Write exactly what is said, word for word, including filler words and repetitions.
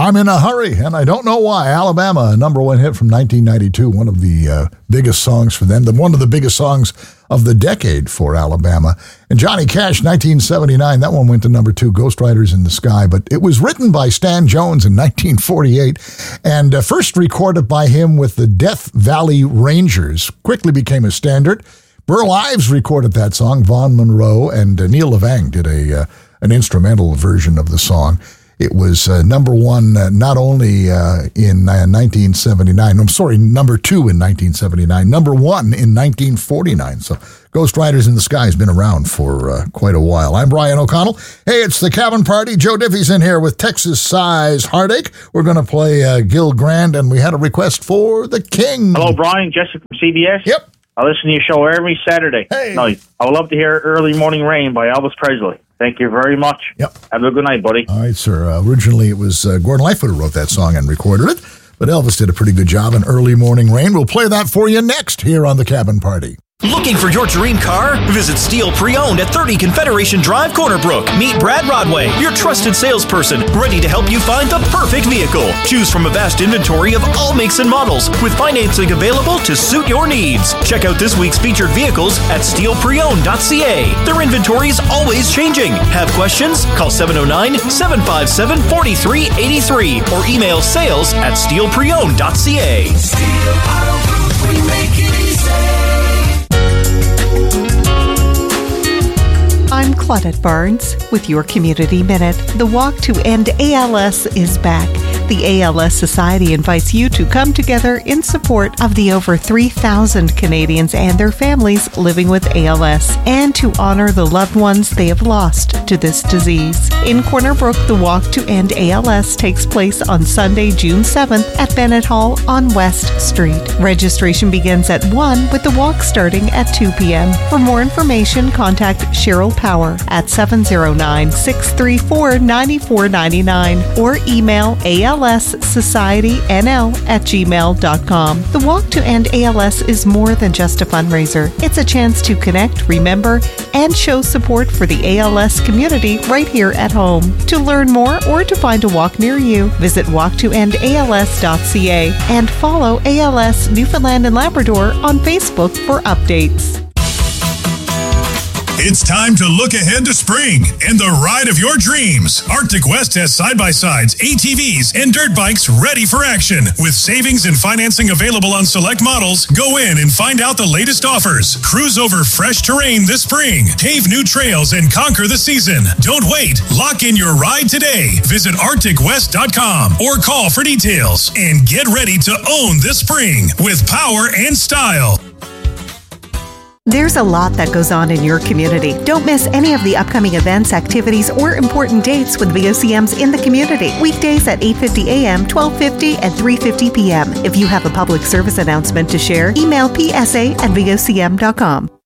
I'm in a Hurry, and I Don't Know Why. Alabama, a number one hit from nineteen ninety-two, one of the uh, biggest songs for them, the one of the biggest songs of the decade for Alabama. And Johnny Cash, nineteen seventy-nine, that one went to number two, Ghost Riders in the Sky. But it was written by Stan Jones in nineteen forty-eight and uh, first recorded by him with the Death Valley Rangers. Quickly became a standard. Burl Ives recorded that song. Vaughn Monroe and uh, Neil Levang did a uh, an instrumental version of the song. It was uh, number one uh, not only uh, in uh, nineteen seventy-nine, I'm sorry, number two in nineteen seventy-nine, number one in nineteen forty-nine. So Ghost Riders in the Sky has been around for uh, quite a while. I'm Brian O'Connell. Hey, it's the Cabin Party. Joe Diffie's in here with Texas Size Heartache. We're going to play uh, Gil Grand, and we had a request for The King. Hello, Brian. Jesse from C B S. Yep. I listen to your show every Saturday hey. night. I would love to hear Early Morning Rain by Elvis Presley. Thank you very much. Yep. Have a good night, buddy. All right, sir. Uh, originally, it was uh, Gordon Lightfoot who wrote that song and recorded it, but Elvis did a pretty good job in Early Morning Rain. We'll play that for you next here on the Cabin Party. Looking for your dream car? Visit Steel Pre-Owned at thirty Confederation Drive, Corner Brook. Meet Brad Rodway, your trusted salesperson, ready to help you find the perfect vehicle. Choose from a vast inventory of all makes and models, with financing available to suit your needs. Check out this week's featured vehicles at steel pre owned dot c a. Their inventory is always changing. Have questions? Call seven oh nine, seven five seven, four three eight three or email sales at steel pre owned dot c a. Steel Auto Group, we make it easy. I'm Claudette Barnes with your Community Minute. The Walk to End A L S is back. The A L S Society invites you to come together in support of the over three thousand Canadians and their families living with A L S and to honor the loved ones they have lost to this disease. In Corner Brook, the Walk to End A L S takes place on Sunday, June seventh at Bennett Hall on West Street. Registration begins at one with the walk starting at two p.m. For more information, contact Cheryl Power at seven oh nine, six three four, nine four nine nine or email A L S Society N L at gmail dot com. The Walk to End A L S is more than just a fundraiser. It's a chance to connect, remember, and show support for the A L S community right here at home. To learn more or to find a walk near you, visit walk to end A L S dot c a and follow A L S Newfoundland and Labrador on Facebook for updates. It's time to look ahead to spring and the ride of your dreams. Arctic West has side-by-sides, A T Vs, and dirt bikes ready for action. With savings and financing available on select models, go in and find out the latest offers. Cruise over fresh terrain this spring. Pave new trails and conquer the season. Don't wait. Lock in your ride today. Visit arctic west dot com or call for details. And get ready to own this spring with power and style. There's a lot that goes on in your community. Don't miss any of the upcoming events, activities, or important dates with V O C Ms in the community. Weekdays at eight fifty a.m., twelve fifty, and three fifty p.m. If you have a public service announcement to share, email p s a at v o c m dot com.